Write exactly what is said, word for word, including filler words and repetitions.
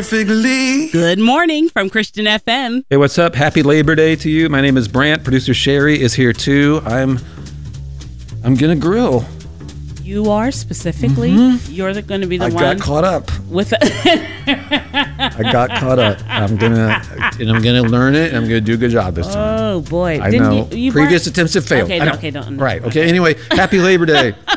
perfectly. Good morning from Christian F M. Hey, what's up? Happy Labor Day to you. My name is Brant. Producer Sherry is here too. I'm I'm gonna grill. You are specifically. Mm-hmm. You're going to be the I one. got caught up. With. A I got caught up. I'm gonna and I'm gonna learn it. And I'm gonna do a good job this time. Oh boy! I Didn't know. You, you Previous weren't- attempts have failed. Okay, I no, know. okay, don't. Right. Okay. Anyway, happy Labor Day.